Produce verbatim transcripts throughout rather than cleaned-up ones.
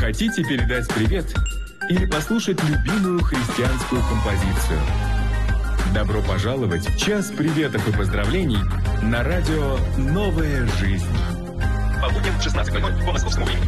Хотите передать привет или послушать любимую христианскую композицию? Добро пожаловать в час приветов и поздравлений на радио «Новая жизнь». По будням в шестнадцать ноль ноль по московскому времени.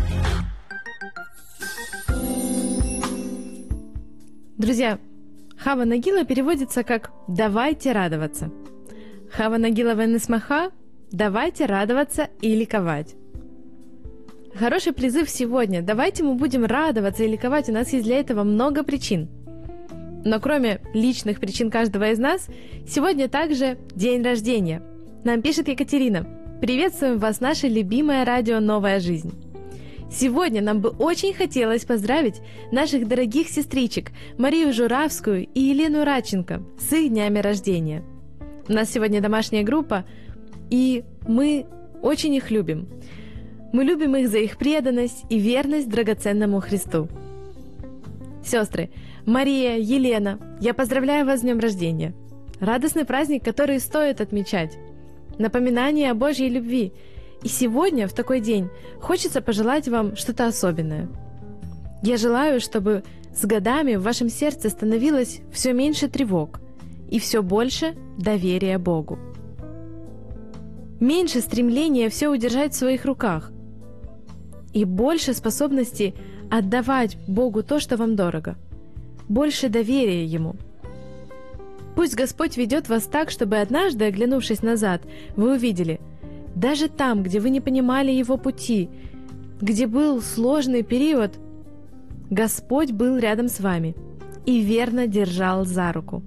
Друзья, Хава Нагила переводится как «давайте радоваться». Хава Нагила венесмаха – «давайте радоваться и ликовать». Хороший призыв сегодня. Давайте мы будем радоваться и ликовать. У нас есть для этого много причин. Но кроме личных причин каждого из нас, сегодня также день рождения. Нам пишет Екатерина: «Приветствуем вас, наше любимое радио «Новая жизнь». Сегодня нам бы очень хотелось поздравить наших дорогих сестричек Марию Журавскую и Елену Радченко с их днями рождения. У нас сегодня домашняя группа, и мы очень их любим. Мы любим их за их преданность и верность драгоценному Христу. Сестры, Мария, Елена, я поздравляю вас с днем рождения. Радостный праздник, который стоит отмечать. Напоминание о Божьей любви. И сегодня, в такой день, хочется пожелать вам что-то особенное. Я желаю, чтобы с годами в вашем сердце становилось все меньше тревог и все больше доверия Богу. Меньше стремления все удержать в своих руках и больше способности отдавать Богу то, что вам дорого, больше доверия Ему. Пусть Господь ведет вас так, чтобы однажды, оглянувшись назад, вы увидели, даже там, где вы не понимали Его пути, где был сложный период, Господь был рядом с вами и верно держал за руку.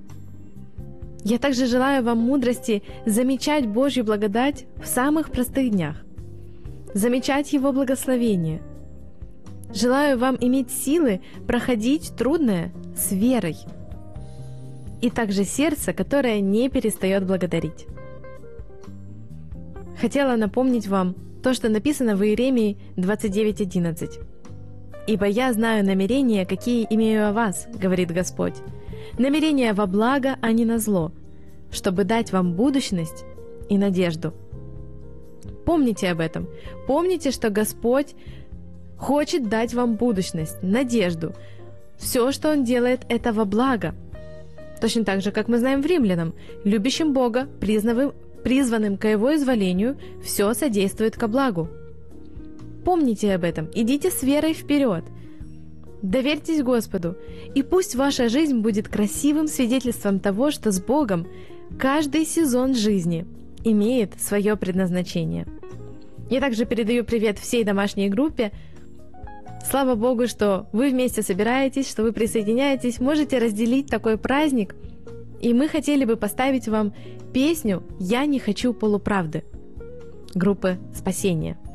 Я также желаю вам мудрости замечать Божью благодать в самых простых днях, замечать Его благословение. Желаю вам иметь силы проходить трудное с верой и также сердце, которое не перестает благодарить. Хотела напомнить вам то, что написано в Иеремии двадцать девять одиннадцать. «Ибо я знаю намерения, какие имею о вас, говорит Господь, намерения во благо, а не на зло, чтобы дать вам будущность и надежду». Помните об этом. Помните, что Господь хочет дать вам будущность, надежду. Все, что Он делает, это во благо. Точно так же, как мы знаем в Римлянам, любящим Бога, признанным, призванным к Его изволению, все содействует ко благу. Помните об этом, идите с верой вперед. Доверьтесь Господу, и пусть ваша жизнь будет красивым свидетельством того, что с Богом каждый сезон жизни имеет свое предназначение. Я также передаю привет всей домашней группе. Слава Богу, что вы вместе собираетесь, что вы присоединяетесь, можете разделить такой праздник. И мы хотели бы поставить вам песню «Я не хочу полуправды» группы «Спасение».